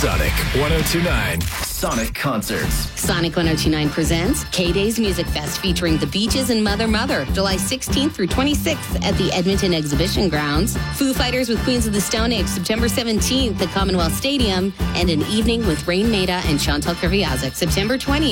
Sonic 1029. Sonic Concerts. Sonic 1029 presents K-Days Music Fest featuring The Beaches and Mother Mother, July 16th through 26th at the Edmonton Exhibition Grounds. Foo Fighters with Queens of the Stone Age, September 17th at Commonwealth Stadium, and an evening with Rain Maida and Chantal Kreviazuk, September 20th.